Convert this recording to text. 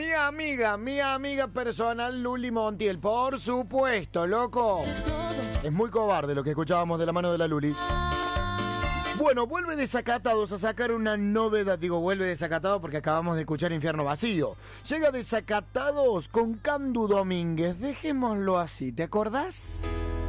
Mi amiga personal Luli Montiel, por supuesto, loco. Es muy cobarde lo que escuchábamos de la mano de la Luli. Bueno, vuelve Desacatados a sacar una novedad. Digo, vuelve Desacatados porque acabamos de escuchar Infierno Vacío. Llega Desacatados con Candu Domínguez. Dejémoslo así, ¿te acordás?